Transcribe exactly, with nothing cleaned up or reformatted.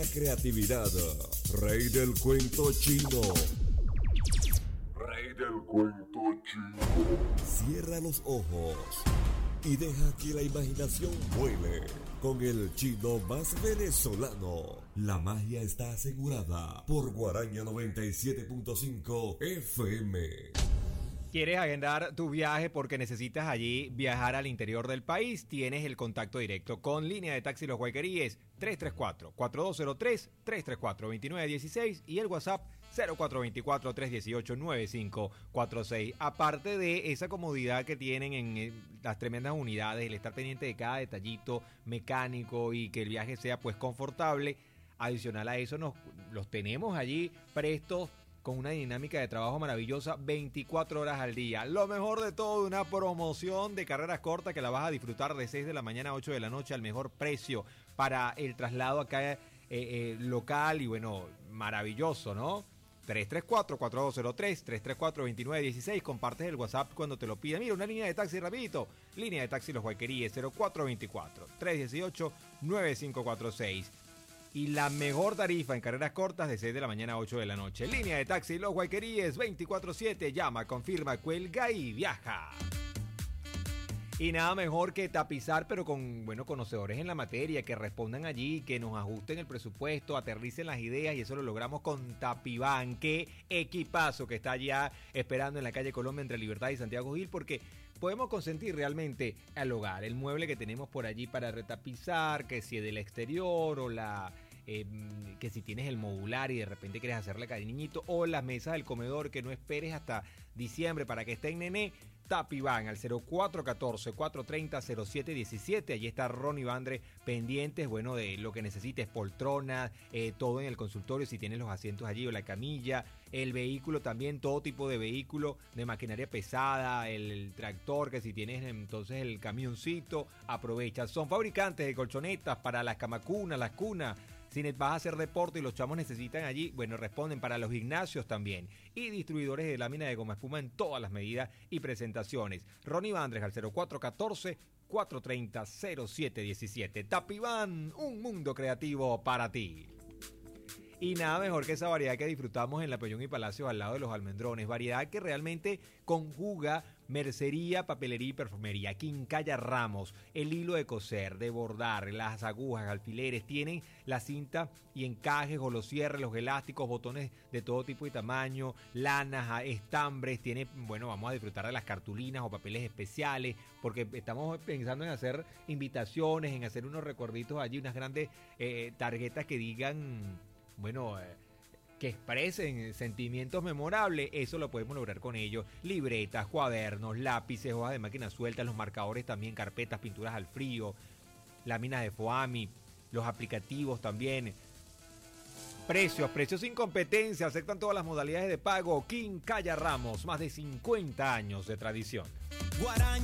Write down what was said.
Creatividad, rey del cuento chino. Rey del cuento chino. Cierra los ojos y deja que la imaginación vuele. Con el chino más venezolano, la magia está asegurada por Guaraña noventa y siete punto cinco F M. ¿Quieres agendar tu viaje porque necesitas allí viajar al interior del país? Tienes el contacto directo con Línea de Taxi Los Guayqueríes tres tres cuatro, cuatro dos cero tres, tres tres cuatro, dos nueve uno seis y el WhatsApp cero cuatro dos cuatro, tres uno ocho, nueve cinco cuatro seis. Aparte de esa comodidad que tienen en las tremendas unidades, el estar pendiente de cada detallito mecánico y que el viaje sea pues confortable, adicional a eso nos los tenemos allí prestos con una dinámica de trabajo maravillosa veinticuatro horas al día. Lo mejor de todo, una promoción de carreras cortas que la vas a disfrutar de seis de la mañana a ocho de la noche al mejor precio para el traslado acá eh, eh, local y bueno, maravilloso, ¿no? tres tres cuatro, cuatro dos cero tres, tres tres cuatro, dos nueve uno seis. Compartes el WhatsApp cuando te lo piden. Mira, una línea de taxi rapidito. Línea de taxi Los Guayqueríes cero cuatro dos cuatro, tres uno ocho, nueve cinco cuatro seis. Y la mejor tarifa en carreras cortas de seis de la mañana a ocho de la noche. Línea de taxi Los Guayqueríes veinticuatro siete. Llama, confirma, cuelga y viaja. Y nada mejor que tapizar, pero con, bueno, conocedores en la materia, que respondan allí, que nos ajusten el presupuesto, aterricen las ideas, y eso lo logramos con Tapiván. Qué equipazo que está allá esperando en la calle Colombia entre Libertad y Santiago Gil, porque podemos consentir realmente al hogar, el mueble que tenemos por allí para retapizar, que si es del exterior o la... Eh, que si tienes el modular y de repente quieres hacerle cariñito, o las mesas del comedor, que no esperes hasta diciembre para que estén nené. Tapiván al cero cuatro uno cuatro, cuatro tres cero, cero siete uno siete. Allí está Ronnie Vandre pendientes, bueno, de lo que necesites, poltronas, eh, todo en el consultorio, si tienes los asientos allí o la camilla, el vehículo también, todo tipo de vehículo, de maquinaria pesada, el, el tractor, que si tienes entonces el camioncito, aprovecha. Son fabricantes de colchonetas para las camacunas, las cunas. Si vas a hacer deporte y los chamos necesitan allí, bueno, responden para los gimnasios también. Y distribuidores de lámina de goma espuma en todas las medidas y presentaciones. Ronnie Vandres al cero cuatro uno cuatro, cuatro tres cero, cero siete uno siete. Tapiván, un mundo creativo para ti. Y nada mejor que esa variedad que disfrutamos en la Pellón y Palacios al lado de los Almendrones. Variedad que realmente conjuga mercería, papelería y perfumería. Quincalla Ramos, el hilo de coser, de bordar, las agujas, alfileres. Tienen la cinta y encajes o los cierres, los elásticos, botones de todo tipo y tamaño, lanas, estambres. Tiene, bueno, vamos a disfrutar de las cartulinas o papeles especiales, porque estamos pensando en hacer invitaciones, en hacer unos recorditos allí, unas grandes eh, tarjetas que digan... Bueno, eh, que expresen sentimientos memorables, eso lo podemos lograr con ellos. Libretas, cuadernos, lápices, hojas de máquina suelta, los marcadores también, carpetas, pinturas al frío, láminas de foami, los aplicativos también. Precios, precios sin competencia, aceptan todas las modalidades de pago. Quincalla Ramos, más de cincuenta años de tradición. Guaraña.